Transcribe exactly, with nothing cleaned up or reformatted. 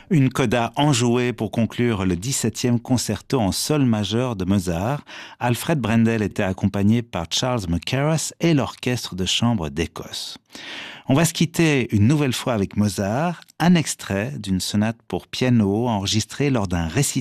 Une coda enjouée pour conclure le dix-septième concerto en sol majeur de Mozart. Alfred Brendel était accompagné par Charles Mackerras et l'orchestre de chambre d'Écosse. On va se quitter une nouvelle fois avec Mozart, un extrait d'une sonate pour piano enregistrée lors d'un récital